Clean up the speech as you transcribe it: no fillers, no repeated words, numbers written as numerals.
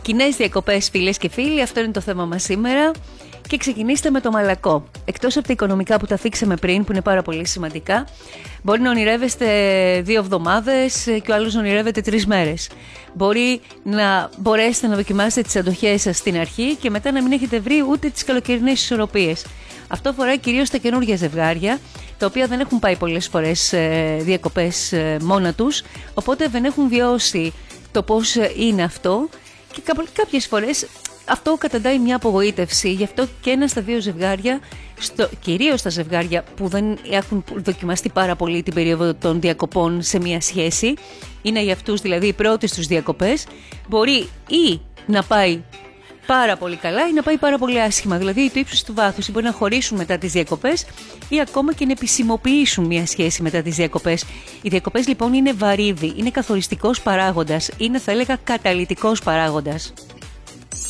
Κοινές διακοπές, φίλες και φίλοι, αυτό είναι το θέμα μας σήμερα. Και ξεκινήστε με το μαλακό. Εκτός από τα οικονομικά που τα θίξαμε πριν, που είναι πάρα πολύ σημαντικά, μπορεί να ονειρεύεστε 2 εβδομάδες και ο άλλος να ονειρεύεται 3 μέρες. Μπορεί να μπορέσετε να δοκιμάσετε τις αντοχές σας στην αρχή και μετά να μην έχετε βρει ούτε τις καλοκαιρινές ισορροπίες. Αυτό αφορά κυρίως τα καινούργια ζευγάρια, τα οποία δεν έχουν πάει πολλές φορές διακοπές μόνα τους, οπότε δεν έχουν βιώσει το πώς είναι αυτό και κάποιες φορές αυτό καταντάει μια απογοήτευση. Γι' αυτό και ένα στα 2 ζευγάρια, κυρίως τα ζευγάρια που δεν έχουν δοκιμαστεί πάρα πολύ την περίοδο των διακοπών σε μια σχέση, είναι για αυτούς δηλαδή οι πρώτες τους διακοπές, μπορεί ή να πάει πάρα πολύ καλά ή να πάει πάρα πολύ άσχημα, δηλαδή το ύψος του βάθους, ή μπορεί να χωρίσουν μετά τις διακοπές ή ακόμα και να επισημοποιήσουν μια σχέση μετά τις διακοπές. Οι διακοπές λοιπόν είναι βαρύδι, είναι καθοριστικός παράγοντας, είναι θα έλεγα καταλυτικός παράγοντας.